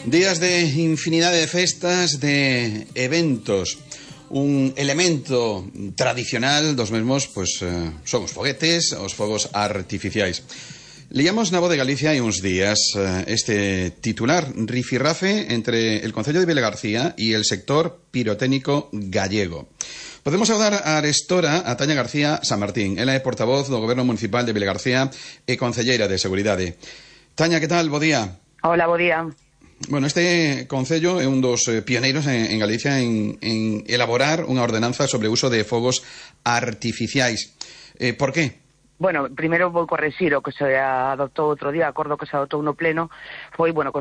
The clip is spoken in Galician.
Días de infinidad de festas, de eventos. Un elemento tradicional dos mesmos, son os foguetes, os fogos artificiais. Leíamos na Voz de Galicia hai uns días este titular, rifirrafe entre el Concello de Vilagarcía e el sector pirotécnico gallego. Podemos saudar a arestora a Tania García San Martín. Ela é portavoz do Goberno Municipal de Vilagarcía e concelleira de Seguridade. Tania, que tal? Bo día. Hola, bo día. Bueno, este concello é un dos pioneiros en Galicia en elaborar unha ordenanza sobre o uso de fogos artificiais. Por qué? Bueno, primeiro vou correxir o que se adoptou outro día, acordo que se adoptou no pleno, foi,